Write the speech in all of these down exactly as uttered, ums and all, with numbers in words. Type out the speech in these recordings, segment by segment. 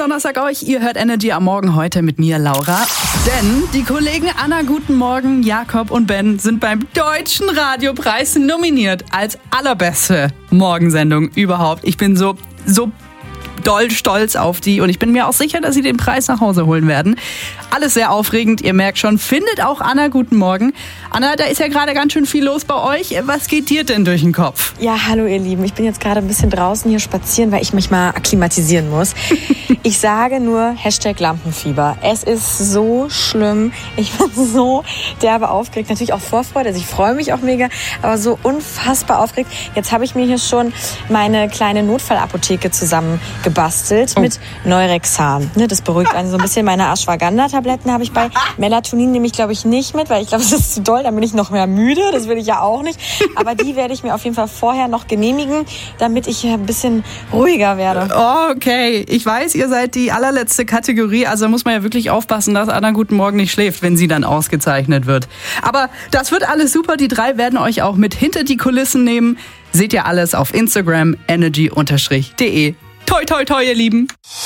Donnerstag euch. Ihr hört Energy am Morgen heute mit mir, Laura. Denn die Kollegen Anna, guten Morgen, Jakob und Ben sind beim Deutschen Radiopreis nominiert als allerbeste Morgensendung überhaupt. Ich bin so, so doll stolz auf die und ich bin mir auch sicher, dass sie den Preis nach Hause holen werden. Alles sehr aufregend, ihr merkt schon. Findet auch Anna, guten Morgen. Anna, da ist ja gerade ganz schön viel los bei euch. Was geht dir denn durch den Kopf? Ja, hallo ihr Lieben. Ich bin jetzt gerade ein bisschen draußen hier spazieren, weil ich mich mal akklimatisieren muss. Ich sage nur Hashtag Lampenfieber. Es ist so schlimm. Ich bin so derbe aufgeregt. Natürlich auch Vorfreude. Also ich freue mich auch mega, aber so unfassbar aufgeregt. Jetzt habe ich mir hier schon meine kleine Notfallapotheke zusammen gebastelt oh. mit Neurexan. Das beruhigt einen so ein bisschen. Meine Ashwagandha-Tabletten habe ich bei. Melatonin nehme ich, glaube ich, nicht mit, weil ich glaube, das ist zu doll. Dann bin ich noch mehr müde. Das will ich ja auch nicht. Aber die werde ich mir auf jeden Fall vorher noch genehmigen, damit ich ein bisschen ruhiger werde. Okay, ich weiß, ihr seid die allerletzte Kategorie. Also da muss man ja wirklich aufpassen, dass Anna guten Morgen nicht schläft, wenn sie dann ausgezeichnet wird. Aber das wird alles super. Die drei werden euch auch mit hinter die Kulissen nehmen. Seht ihr alles auf Instagram energy de. Toi, toi, toi, ihr Lieben.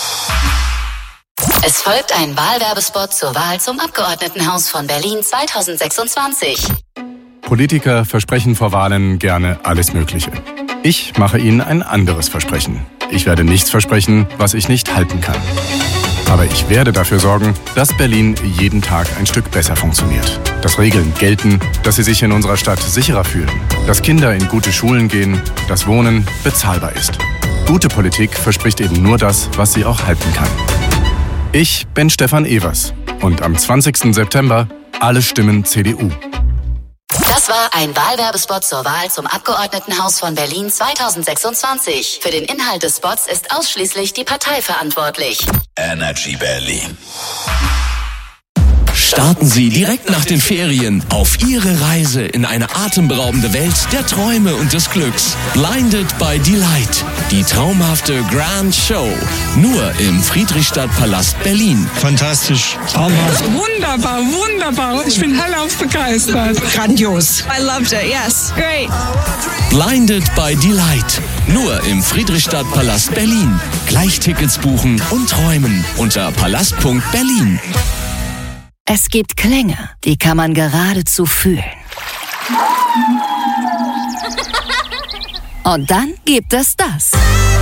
Es folgt ein Wahlwerbespot zur Wahl zum Abgeordnetenhaus von Berlin zweitausendsechsundzwanzig. Politiker versprechen vor Wahlen gerne alles Mögliche. Ich mache Ihnen ein anderes Versprechen. Ich werde nichts versprechen, was ich nicht halten kann. Aber ich werde dafür sorgen, dass Berlin jeden Tag ein Stück besser funktioniert. Dass Regeln gelten, dass Sie sich in unserer Stadt sicherer fühlen. Dass Kinder in gute Schulen gehen, dass Wohnen bezahlbar ist. Gute Politik verspricht eben nur das, was sie auch halten kann. Ich bin Stefan Evers und am zwanzigsten September alle Stimmen C D U. Das war ein Wahlwerbespot zur Wahl zum Abgeordnetenhaus von Berlin zweitausendsechsundzwanzig. Für den Inhalt des Spots ist ausschließlich die Partei verantwortlich. Energy Berlin. Starten Sie direkt nach den Ferien auf Ihre Reise in eine atemberaubende Welt der Träume und des Glücks. Blinded by Delight. Die traumhafte Grand Show. Nur im Friedrichstadtpalast Berlin. Fantastisch. Traumhaft. Wunderbar, wunderbar. Ich bin hellauf begeistert. Grandios. I loved it, yes. Great. Blinded by Delight. Nur im Friedrichstadtpalast Berlin. Gleich Tickets buchen und träumen unter palast punkt berlin. Es gibt Klänge, die kann man geradezu fühlen. Und dann gibt es das.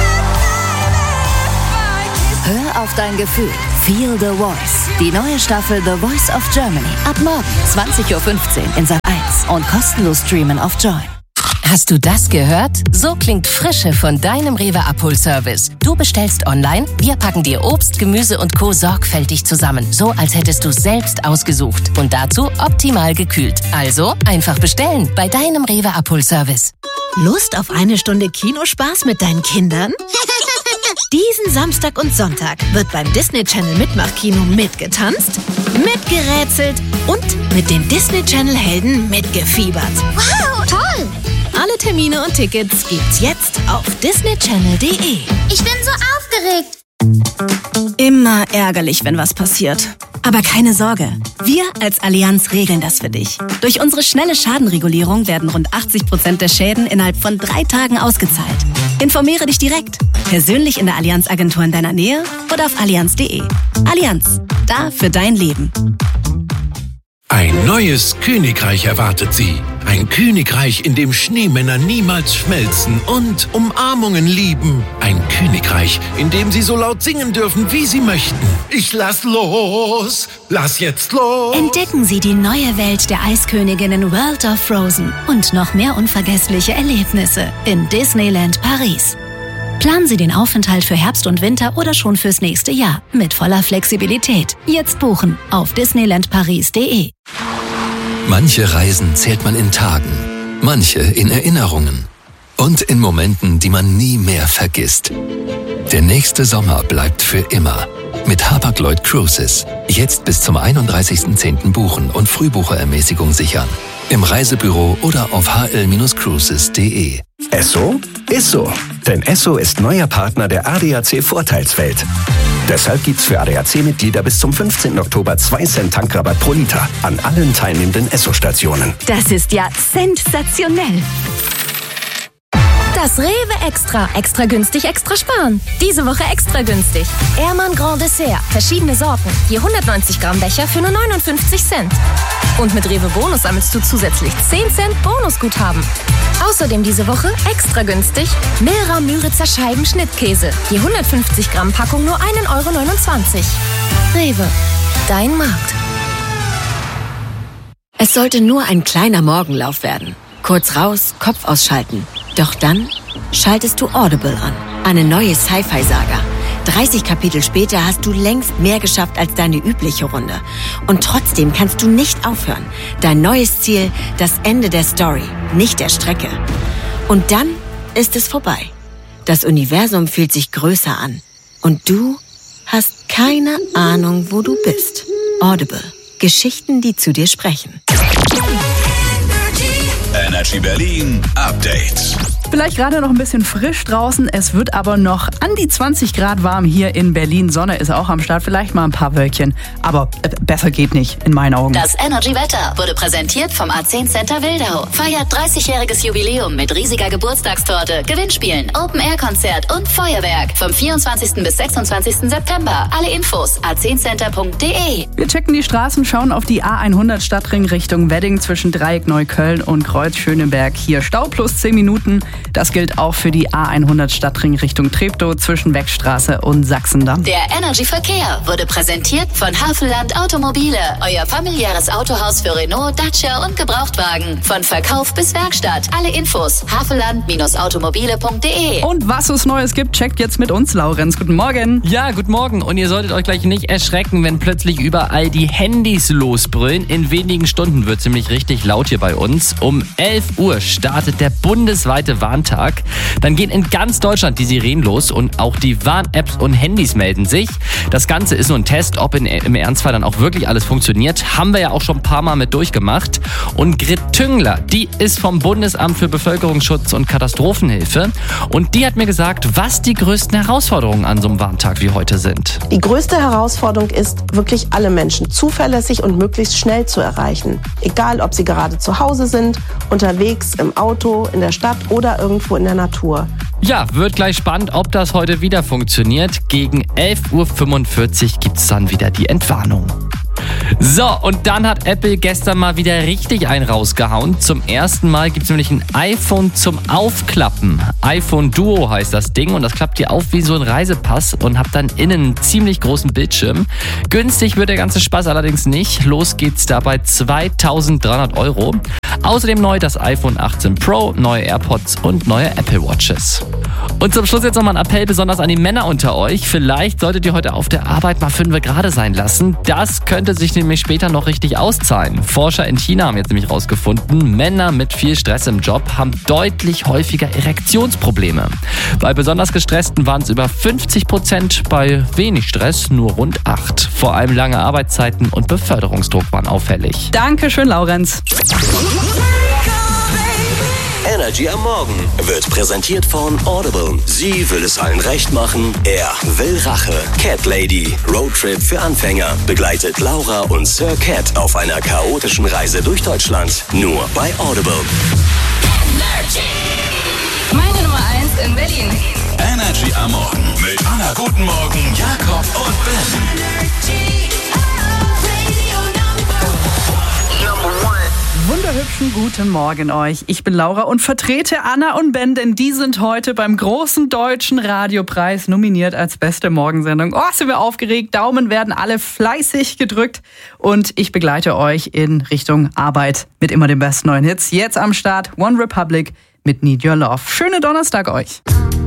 Hör auf dein Gefühl. Feel the Voice. Die neue Staffel The Voice of Germany. Ab morgen zwanzig Uhr fünfzehn in Sat eins und kostenlos streamen auf Join. Hast du das gehört? So klingt Frische von deinem Rewe Abholservice. Du bestellst online, wir packen dir Obst, Gemüse und Co. sorgfältig zusammen. So, als hättest du selbst ausgesucht. Und dazu optimal gekühlt. Also einfach bestellen bei deinem Rewe Abholservice. Lust auf eine Stunde Kinospaß mit deinen Kindern? Diesen Samstag und Sonntag wird beim Disney Channel Mitmachkino mitgetanzt, mitgerätselt und mit den Disney Channel Helden mitgefiebert. Wow, toll! Alle Termine und Tickets gibt's jetzt auf disney channel punkt de. Ich bin so aufgeregt. Immer ärgerlich, wenn was passiert. Aber keine Sorge, wir als Allianz regeln das für dich. Durch unsere schnelle Schadenregulierung werden rund achtzig Prozent der Schäden innerhalb von drei Tagen ausgezahlt. Informiere dich direkt, persönlich in der Allianz-Agentur in deiner Nähe oder auf allianz punkt de. Allianz, da für dein Leben. Ein neues Königreich erwartet Sie. Ein Königreich, in dem Schneemänner niemals schmelzen und Umarmungen lieben. Ein Königreich, in dem Sie so laut singen dürfen, wie Sie möchten. Ich lass los, lass jetzt los. Entdecken Sie die neue Welt der Eisköniginnen World of Frozen und noch mehr unvergessliche Erlebnisse in Disneyland Paris. Planen Sie den Aufenthalt für Herbst und Winter oder schon fürs nächste Jahr mit voller Flexibilität. Jetzt buchen auf disneyland paris punkt de. Manche Reisen zählt man in Tagen, manche in Erinnerungen und in Momenten, die man nie mehr vergisst. Der nächste Sommer bleibt für immer. Mit Hapag-Lloyd Cruises. Jetzt bis zum einunddreißigsten zehnten buchen und Frühbucherermäßigung sichern. Im Reisebüro oder auf h l cruises punkt de. Esso ist so. Denn Esso ist neuer Partner der A D A C Vorteilswelt. Deshalb gibt's für A D A C-Mitglieder bis zum fünfzehnten Oktober zwei Cent Tankrabatt pro Liter an allen teilnehmenden Esso-Stationen. Das ist ja sensationell. Das Rewe Extra. Extra günstig, extra sparen. Diese Woche extra günstig. Ehrmann Grand Dessert. Verschiedene Sorten. Je hundertneunzig Gramm Becher für nur neunundfünfzig Cent. Und mit Rewe Bonus sammelst du zusätzlich zehn Cent Bonusguthaben. Außerdem diese Woche extra günstig Milra Müritzer Scheiben Schnittkäse. Je hundertfünfzig Gramm Packung nur ein Euro neunundzwanzig. Rewe. Dein Markt. Es sollte nur ein kleiner Morgenlauf werden. Kurz raus, Kopf ausschalten. Doch dann schaltest du Audible an. Eine neue Sci-Fi-Saga. dreißig Kapitel später hast du längst mehr geschafft als deine übliche Runde. Und trotzdem kannst du nicht aufhören. Dein neues Ziel, das Ende der Story, nicht der Strecke. Und dann ist es vorbei. Das Universum fühlt sich größer an. Und du hast keine Ahnung, wo du bist. Audible. Geschichten, die zu dir sprechen. Energy Berlin Update. Vielleicht gerade noch ein bisschen frisch draußen, es wird aber noch an die zwanzig Grad warm hier in Berlin. Sonne ist auch am Start, vielleicht mal ein paar Wölkchen. Aber äh, besser geht nicht, in meinen Augen. Das Energy-Wetter wurde präsentiert vom A zehn Center Wildau. Feiert dreißigjähriges Jubiläum mit riesiger Geburtstagstorte, Gewinnspielen, Open-Air-Konzert und Feuerwerk. Vom vierundzwanzigsten bis sechsundzwanzigsten September. Alle Infos a zehn center punkt de. Wir checken die Straßen, schauen auf die A hundert Stadtring Richtung Wedding zwischen Dreieck Neukölln und Kreuz Schöneberg. Hier Stau plus zehn Minuten. Das gilt auch für die A hundert Stadtring Richtung Treptow zwischen Beckstraße und Sachsendamm. Der Energy-Verkehr wurde präsentiert von Havelland Automobile. Euer familiäres Autohaus für Renault, Dacia und Gebrauchtwagen. Von Verkauf bis Werkstatt. Alle Infos havelland automobile punkt de. Und was es Neues gibt, checkt jetzt mit uns Laurenz. Guten Morgen. Ja, guten Morgen. Und ihr solltet euch gleich nicht erschrecken, wenn plötzlich überall die Handys losbrüllen. In wenigen Stunden wird es nämlich richtig laut hier bei uns. Um elf Uhr startet der bundesweite Warntag. Dann gehen in ganz Deutschland die Sirenen los und auch die Warn-Apps und Handys melden sich. Das Ganze ist nur ein Test, ob in, im Ernstfall dann auch wirklich alles funktioniert. Haben wir ja auch schon ein paar Mal mit durchgemacht. Und Grit Tüngler, die ist vom Bundesamt für Bevölkerungsschutz und Katastrophenhilfe. Und die hat mir gesagt, was die größten Herausforderungen an so einem Warntag wie heute sind. Die größte Herausforderung ist, wirklich alle Menschen zuverlässig und möglichst schnell zu erreichen. Egal, ob sie gerade zu Hause sind, unterwegs, im Auto, in der Stadt oder irgendwo in der Natur. Ja, wird gleich spannend, ob das heute wieder funktioniert. Gegen elf Uhr fünfundvierzig gibt's dann wieder die Entwarnung. So, und dann hat Apple gestern mal wieder richtig einen rausgehauen. Zum ersten Mal gibt es nämlich ein iPhone zum Aufklappen. iPhone Duo heißt das Ding und das klappt ihr auf wie so ein Reisepass und habt dann innen einen ziemlich großen Bildschirm. Günstig wird der ganze Spaß allerdings nicht. Los geht's dabei zweitausenddreihundert Euro. Außerdem neu das iPhone achtzehn Pro, neue AirPods und neue Apple Watches. Und zum Schluss jetzt nochmal ein Appell besonders an die Männer unter euch. Vielleicht solltet ihr heute auf der Arbeit mal fünf gerade sein lassen. Das könnte sich nämlich später noch richtig auszahlen. Forscher in China haben jetzt nämlich rausgefunden, Männer mit viel Stress im Job haben deutlich häufiger Erektionsprobleme. Bei besonders gestressten waren es über fünfzig Prozent, bei wenig Stress nur rund acht. Vor allem lange Arbeitszeiten und Beförderungsdruck waren auffällig. Dankeschön, Laurenz. Energy am Morgen wird präsentiert von Audible. Sie will es allen recht machen. Er will Rache. Cat Lady. Roadtrip für Anfänger. Begleitet Laura und Sir Cat auf einer chaotischen Reise durch Deutschland. Nur bei Audible. Energy. Meine Nummer eins in Berlin. Energy am Morgen mit Anna Guten Morgen, Jakob und Ben. Wunderhübschen guten Morgen euch. Ich bin Laura und vertrete Anna und Ben, denn die sind heute beim großen deutschen Radiopreis nominiert als beste Morgensendung. Oh, sind wir aufgeregt. Daumen werden alle fleißig gedrückt und ich begleite euch in Richtung Arbeit mit immer den besten neuen Hits. Jetzt am Start One Republic mit Need Your Love. Schönen Donnerstag euch.